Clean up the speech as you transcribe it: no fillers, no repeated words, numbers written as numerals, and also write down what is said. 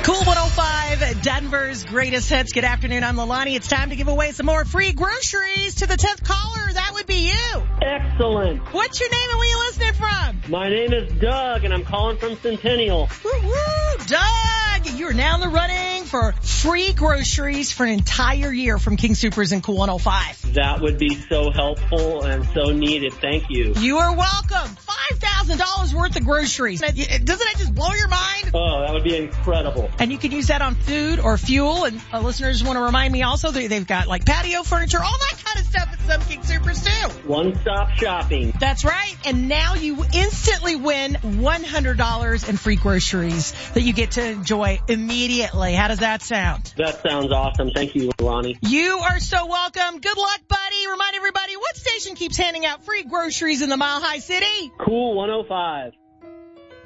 Cool 105, Denver's greatest hits. Good afternoon, I'm Leilani. It's time to give away some more free groceries to the 10th caller. That would be you. Excellent. What's your name and where you listening from? My name is Doug, and I'm calling from Centennial. Woo-woo, Doug, you're now in the running for free groceries for an entire year from King Soopers and Cool 105. That would be so helpful and so needed. Thank you. You are welcome. $5,000 worth of groceries. Doesn't that just blow your mind? Oh, that would be incredible. And you can use that on food or fuel. And listeners want to remind me also that they've got like patio furniture, all that kind of stuff at some King Soopers too. One-stop shopping. That's right. And now you instantly win $100 in free groceries that you get to enjoy immediately. How does that sound? That sounds awesome. Thank you, Lonnie. You are so welcome. Good luck, buddy. Remind everybody, what station keeps handing out free groceries in the Mile High City? Cool 105.